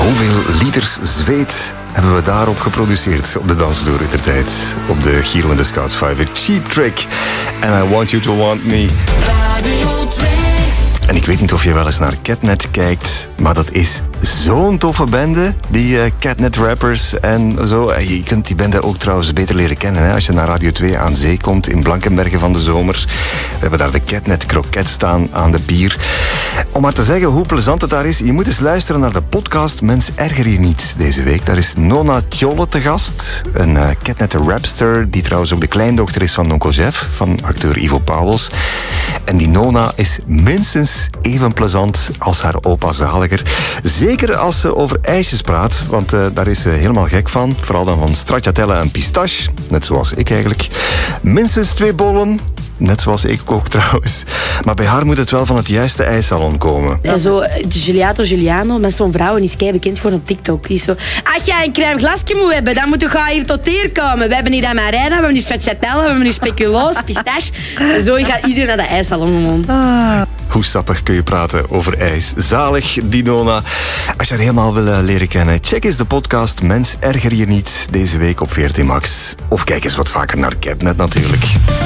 Hoeveel liters zweet hebben we daarop geproduceerd op de dansvloer in der tijd? Op de Giro en de Scouts 5. Cheap Trick. And I Want You To Want Me. Radio 2. En ik weet niet of je wel eens naar Catnet kijkt, maar dat is zo'n toffe bende, die Catnet rappers en zo. Je kunt die bende ook trouwens beter leren kennen, hè, als je naar Radio 2 aan zee komt in Blankenbergen van de zomer. We hebben daar de Catnet Kroket staan aan de pier. Om maar te zeggen hoe plezant het daar is, je moet eens luisteren naar de podcast Mens Erger Je Niet deze week. Daar is Nona Tjolle te gast, een Catnet rapster, die trouwens ook de kleindochter is van Onkel Jeff, van acteur Ivo Pauwels. En die Nona is minstens even plezant als haar opa Zaliger. Zeker als ze over ijsjes praat, want daar is ze helemaal gek van. Vooral dan van stracciatella en pistache, net zoals ik eigenlijk. Minstens 2 bollen, net zoals ik ook trouwens. Maar bij haar moet het wel van het juiste ijssalon komen. En zo, Giuliato Giuliano, met zo'n vrouw, en die is kei bekend gewoon op TikTok. Die is zo, als jij een crème glasje moet hebben, dan moet je gaan hier tot hier komen. We hebben hier amarena, we hebben hier stracciatella, we hebben hier speculoos, pistache. En zo gaat iedereen naar de ijssalon. Hoe sappig kun je praten over ijs. Zalig, die Nona. Als je haar helemaal wil leren kennen, check eens de podcast Mens Erger Je Niet deze week op VRT Max. Of kijk eens wat vaker naar Catnet natuurlijk.